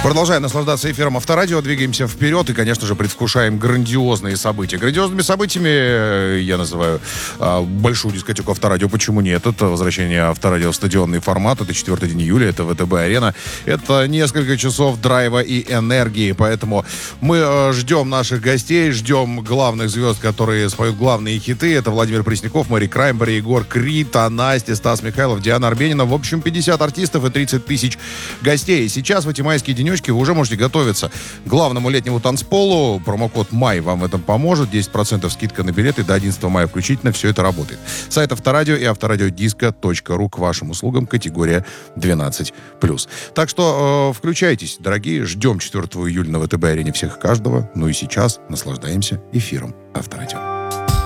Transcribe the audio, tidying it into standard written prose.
Продолжаем наслаждаться эфиром Авторадио, двигаемся вперед и, конечно же, предвкушаем грандиозные события. Грандиозными событиями я называю большую дискотеку Авторадио. Почему нет? Это возвращение Авторадио в стадионный формат. Это 4 день июля, это ВТБ-арена. Это несколько часов драйва и энергии. Поэтому мы ждем наших гостей, ждем главных звезд, которые споют главные хиты. Это Владимир Пресняков, Мэри Краймбери, Егор Крита, Настя, Стас Михайлов, Диана Арбенина. В общем, 50 артистов и 30 тысяч гостей. Сейчас в эти майские денечки вы уже можете готовиться к главному летнему танцполу. Промокод МАЙ вам в этом поможет. 10% скидка на билеты до 11 мая включительно. Все это работает. Сайт Авторадио и авторадиодиско.ру к вашим услугам. Категория 12+. Так что включайтесь, дорогие. Ждем 4 июля на ВТБ-арене всех и каждого. Ну и сейчас наслаждаемся эфиром Авторадио.